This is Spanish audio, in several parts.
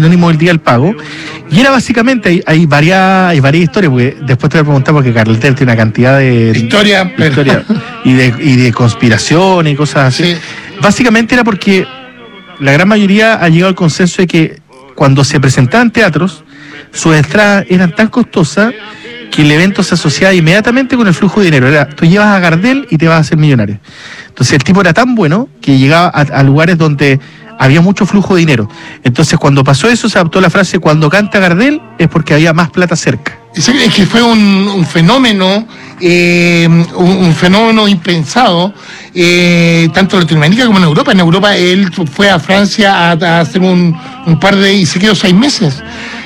sinónimo del Día del Pago, y era básicamente, hay varias historias, porque después te voy a preguntar, porque Gardel tiene una cantidad de historia y de conspiración y cosas así. Sí. Básicamente era porque la gran mayoría ha llegado al consenso de que cuando se presentaban teatros, sus entradas eran tan costosas que el evento se asociaba inmediatamente con el flujo de dinero. Era, tú llevas a Gardel y te vas a hacer millonario. Entonces el tipo era tan bueno que llegaba a lugares donde había mucho flujo de dinero. Entonces cuando pasó eso se adoptó la frase: cuando canta Gardel es porque había más plata cerca. Es que fue un fenómeno, un fenómeno impensado, tanto en Latinoamérica como en Europa. En Europa él fue a Francia a hacer un par de, y se quedó 6 meses.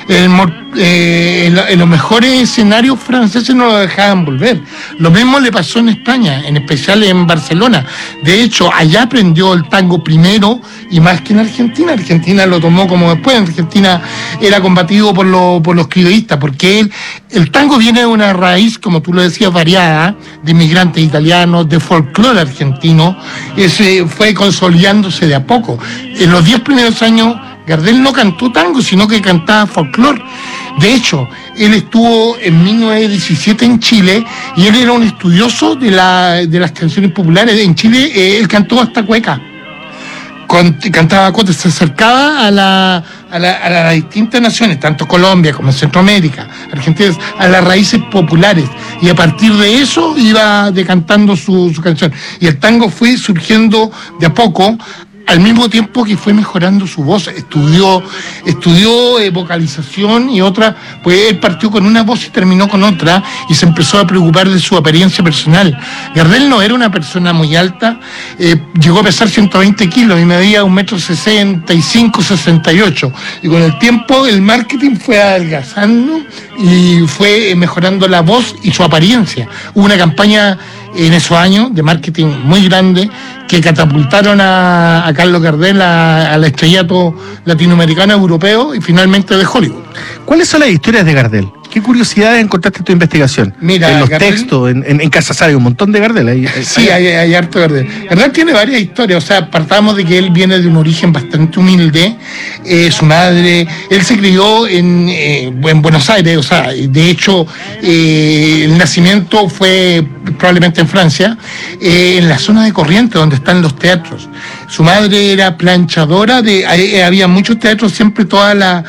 En los mejores escenarios franceses no lo dejaban volver. Lo mismo le pasó en España, en especial en Barcelona. De hecho, allá aprendió el tango primero y más que en Argentina. Argentina lo tomó como después. En Argentina era combatido por los criollistas, porque el tango viene de una raíz, como tú lo decías, variada, de inmigrantes italianos, de folclore argentino. Fue consolidándose de a poco. En los 10 primeros años Gardel no cantó tango, sino que cantaba folclore. De hecho, él estuvo en 1917 en Chile y él era un estudioso de las canciones populares. En Chile él cantó hasta cueca. Cantaba cueca, se acercaba a las distintas naciones, tanto Colombia como Centroamérica, Argentina, a las raíces populares. Y a partir de eso iba decantando su canción. Y el tango fue surgiendo de a poco, al mismo tiempo que fue mejorando su voz. Estudió vocalización y otra, pues él partió con una voz y terminó con otra, y se empezó a preocupar de su apariencia personal. Gardel no era una persona muy alta, llegó a pesar 120 kilos y medía 1,65 m, 68. Y con el tiempo el marketing fue adelgazando y fue mejorando la voz y su apariencia. Hubo una campaña en esos años de marketing muy grande que catapultaron a Carlos Gardel al estrellato latinoamericano, europeo y finalmente de Hollywood. ¿Cuáles son las historias de Gardel? ¿Qué curiosidades encontraste en tu investigación? Mira, en los Gardel, textos, en Casasar hay un montón de Gardel. Hay harto Gardel. Gardel tiene varias historias, o sea, partamos de que él viene de un origen bastante humilde. Su madre, él se crió en Buenos Aires, o sea, de hecho, el nacimiento fue probablemente en Francia, en la zona de Corrientes, donde están los teatros. Su madre era planchadora, había muchos teatros, siempre toda la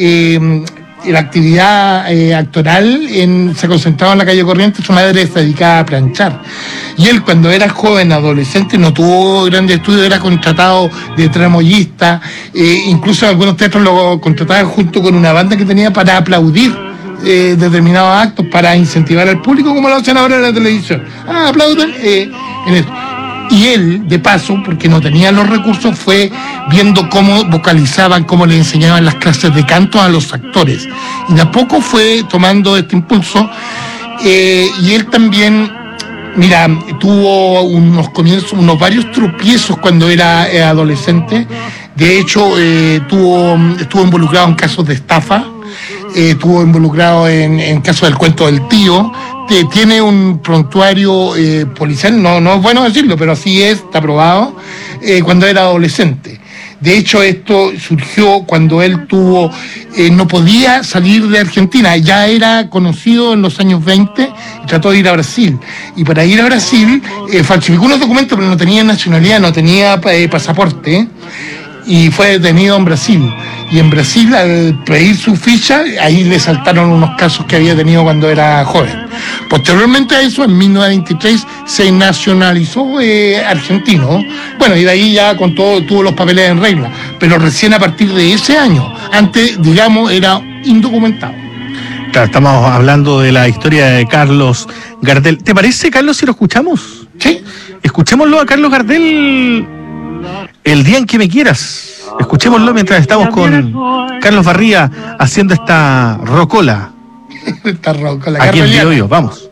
actividad actoral se concentraba en la calle Corrientes. Su madre se dedicaba a planchar. Y él, cuando era joven, adolescente, no tuvo grandes estudios, era contratado de tramoyista, incluso algunos teatros lo contrataban junto con una banda que tenía para aplaudir determinados actos, para incentivar al público, como lo hacen ahora en la televisión. Aplauden en eso. Y él, de paso, porque no tenía los recursos, fue viendo cómo vocalizaban, cómo le enseñaban las clases de canto a los actores. Y de a poco fue tomando este impulso. Y él también, mira, tuvo unos varios tropiezos cuando era adolescente. De hecho, estuvo involucrado en casos de estafa. Estuvo involucrado en casos del cuento del tío. Tiene un prontuario policial, no es bueno decirlo, pero así está probado, cuando era adolescente. De hecho, esto surgió cuando él no podía salir de Argentina. Ya era conocido en los años 20 y trató de ir a Brasil. Y para ir a Brasil falsificó unos documentos, pero no tenía nacionalidad, no tenía pasaporte. Y fue detenido en Brasil. Y en Brasil, al pedir su ficha, ahí le saltaron unos casos que había tenido cuando era joven. Posteriormente a eso, en 1923, se nacionalizó argentino. Bueno, y de ahí ya con todo tuvo los papeles en regla. Pero recién a partir de ese año, antes, digamos, era indocumentado. Claro, estamos hablando de la historia de Carlos Gardel. ¿Te parece, Carlos, si lo escuchamos? Sí. Escuchémoslo a Carlos Gardel, El día en que me quieras. Escuchémoslo mientras estamos con Carlos Barría haciendo esta rocola. Esta rocola. Aquí en Bio Bio, vamos.